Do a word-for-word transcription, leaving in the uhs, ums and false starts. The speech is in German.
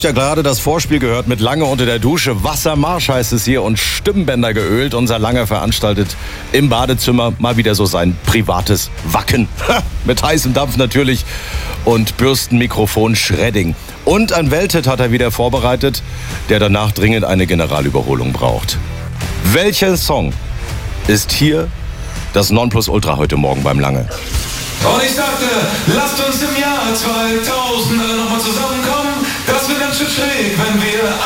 Ja, gerade das Vorspiel gehört mit Lange unter der Dusche. Wassermarsch heißt es hier und Stimmbänder geölt. Unser Lange veranstaltet im Badezimmer mal wieder so sein privates Wacken. Mit heißem Dampf natürlich und Bürstenmikrofon Shredding. Und ein Welthit hat er wieder vorbereitet, der danach dringend eine Generalüberholung braucht. Welcher Song ist hier das Nonplusultra heute Morgen beim Lange? Und ich sagte, lasst uns im Jahr zweitausend alle nochmal zusammenkommen. Das wird ganz schön schräg, wenn wir